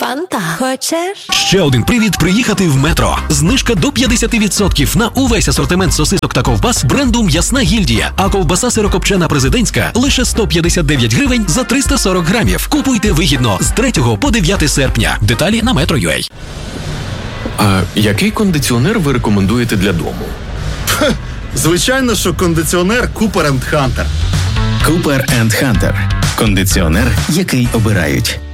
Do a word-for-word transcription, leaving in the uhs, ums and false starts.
Фанта. Хочеш? Ще один привід приїхати в Метро. Знижка до п'ятдесят відсотків на увесь асортимент сосисок та ковбас бренду «М'ясна гільдія». А ковбаса сирокопчена президентська лише сто п'ятдесят дев'ять гривень за триста сорок грамів. Купуйте вигідно з третього по дев'яте серпня. Деталі на Metro.ua. А який кондиціонер ви рекомендуєте для дому? Ха, звичайно, що кондиціонер Cooper енд Hunter. Cooper енд Hunter. Кондиціонер, який обирають.